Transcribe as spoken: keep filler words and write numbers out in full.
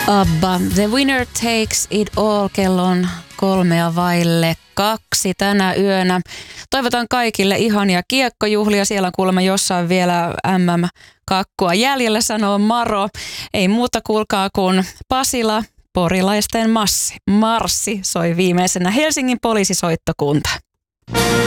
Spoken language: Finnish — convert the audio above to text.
ABBA, The Winner Takes It All, kello on kolmea vaille kaksi tänä yönä. Toivotan kaikille ihania kiekkojuhlia. Siellä on kuulemma jossain vielä äm äm-kakkua jäljellä, sanoo Maro. Ei muuta kuulkaa kuin Pasila, porilaisten massi. Marssi soi viimeisenä Helsingin poliisisoittokunta.